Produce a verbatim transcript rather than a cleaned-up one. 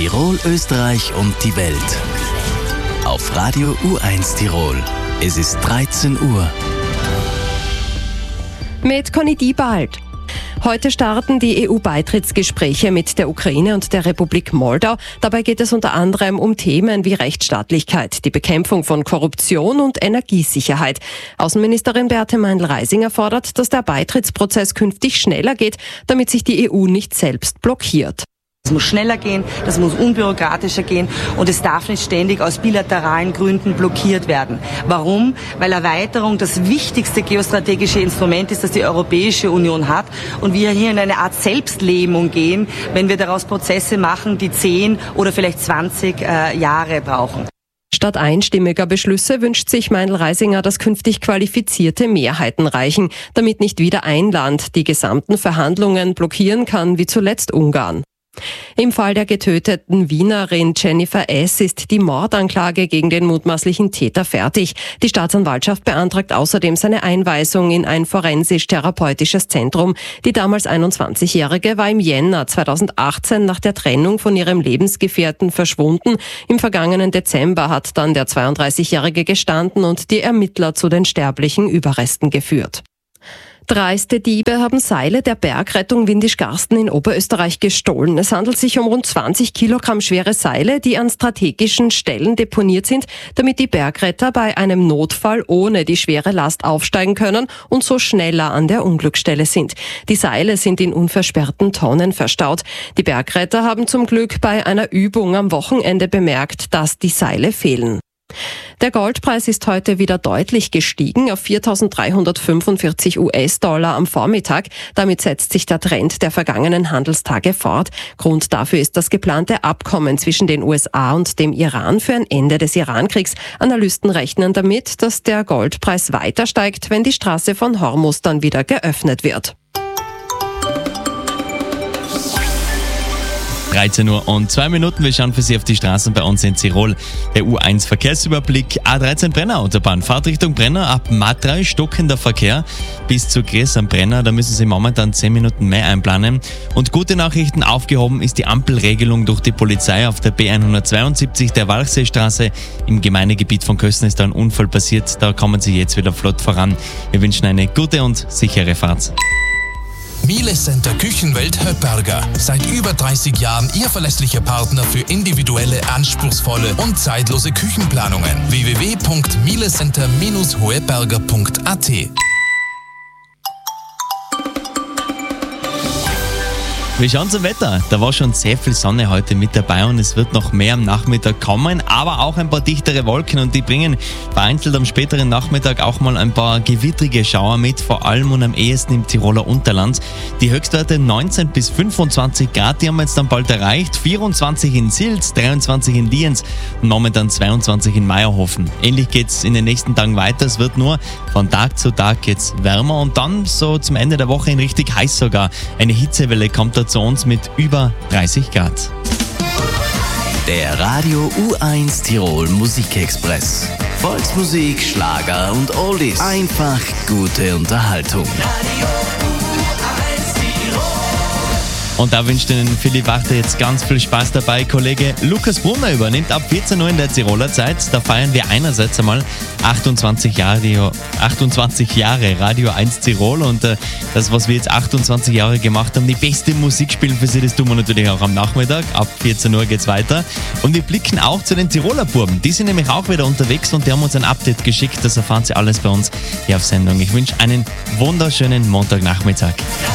Tirol, Österreich und die Welt. Auf Radio U eins Tirol. Es ist dreizehn Uhr. Mit Conny Diebald. Heute starten die E U-Beitrittsgespräche mit der Ukraine und der Republik Moldau. Dabei geht es unter anderem um Themen wie Rechtsstaatlichkeit, die Bekämpfung von Korruption und Energiesicherheit. Außenministerin Beate Meindl-Reisinger fordert, dass der Beitrittsprozess künftig schneller geht, damit sich die E U nicht selbst blockiert. Es muss schneller gehen, das muss unbürokratischer gehen und es darf nicht ständig aus bilateralen Gründen blockiert werden. Warum? Weil Erweiterung das wichtigste geostrategische Instrument ist, das die Europäische Union hat und wir hier in eine Art Selbstlähmung gehen, wenn wir daraus Prozesse machen, die zehn oder vielleicht zwanzig äh, Jahre brauchen. Statt einstimmiger Beschlüsse wünscht sich Meindl-Reisinger, dass künftig qualifizierte Mehrheiten reichen, damit nicht wieder ein Land die gesamten Verhandlungen blockieren kann, wie zuletzt Ungarn. Im Fall der getöteten Wienerin Jennifer S. ist die Mordanklage gegen den mutmaßlichen Täter fertig. Die Staatsanwaltschaft beantragt außerdem seine Einweisung in ein forensisch-therapeutisches Zentrum. Die damals einundzwanzigjährige war im Jänner zweitausendachtzehn nach der Trennung von ihrem Lebensgefährten verschwunden. Im vergangenen Dezember hat dann der zweiunddreißigjährige gestanden und die Ermittler zu den sterblichen Überresten geführt. Dreiste Diebe haben Seile der Bergrettung Windischgarsten in Oberösterreich gestohlen. Es handelt sich um rund zwanzig Kilogramm schwere Seile, die an strategischen Stellen deponiert sind, damit die Bergretter bei einem Notfall ohne die schwere Last aufsteigen können und so schneller an der Unglücksstelle sind. Die Seile sind in unversperrten Tonnen verstaut. Die Bergretter haben zum Glück bei einer Übung am Wochenende bemerkt, dass die Seile fehlen. Der Goldpreis ist heute wieder deutlich gestiegen auf viertausenddreihundertfünfundvierzig US-Dollar am Vormittag. Damit setzt sich der Trend der vergangenen Handelstage fort. Grund dafür ist das geplante Abkommen zwischen den U S A und dem Iran für ein Ende des Irankriegs. Analysten rechnen damit, dass der Goldpreis weiter steigt, wenn die Straße von Hormuz dann wieder geöffnet wird. dreizehn Uhr und zwei Minuten. Wir schauen für Sie auf die Straßen bei uns in Tirol. Der U eins Verkehrsüberblick. A dreizehn Brenner Autobahn. Fahrtrichtung Brenner ab Matrei stockender Verkehr bis zu Gries am Brenner. Da müssen Sie momentan zehn Minuten mehr einplanen. Und gute Nachrichten, aufgehoben ist die Ampelregelung durch die Polizei auf der B hundertzweiundsiebzig der Walchseestraße. Im Gemeindegebiet von Kössen ist da ein Unfall passiert. Da kommen Sie jetzt wieder flott voran. Wir wünschen eine gute und sichere Fahrt. Miele Center Küchenwelt Höppberger. Seit über dreißig Jahren Ihr verlässlicher Partner für individuelle, anspruchsvolle und zeitlose Küchenplanungen. w w w punkt mielecenter Bindestrich hoeberger punkt a t. Wir schauen zum Wetter. Da war schon sehr viel Sonne heute mit dabei und es wird noch mehr am Nachmittag kommen, aber auch ein paar dichtere Wolken und die bringen vereinzelt am späteren Nachmittag auch mal ein paar gewittrige Schauer mit, vor allem und am ehesten im Tiroler Unterland. Die Höchstwerte neunzehn bis fünfundzwanzig Grad, die haben wir jetzt dann bald erreicht. vierundzwanzig in Silz, dreiundzwanzig in Lienz und momentan zweiundzwanzig in Meierhofen. Ähnlich geht's in den nächsten Tagen weiter. Es wird nur von Tag zu Tag jetzt wärmer und dann so zum Ende der Woche hin richtig heiß sogar. Eine Hitzewelle kommt dazu zu uns mit über dreißig Grad. Der Radio U eins Tirol Musikexpress. Volksmusik, Schlager und Oldies. Einfach gute Unterhaltung. Und da wünscht Ihnen Philipp Wachter jetzt ganz viel Spaß dabei. Kollege Lukas Brunner übernimmt ab vierzehn Uhr in der Tiroler Zeit. Da feiern wir einerseits einmal achtundzwanzig Jahre, achtundzwanzig Jahre Radio eins Tirol und äh, das, was wir jetzt achtundzwanzig Jahre gemacht haben, die beste Musik spielen für Sie, das tun wir natürlich auch am Nachmittag. Ab vierzehn Uhr geht's weiter. Und wir blicken auch zu den Tiroler Burben. Die sind nämlich auch wieder unterwegs und die haben uns ein Update geschickt. Das erfahren Sie alles bei uns hier auf Sendung. Ich wünsche einen wunderschönen Montagnachmittag.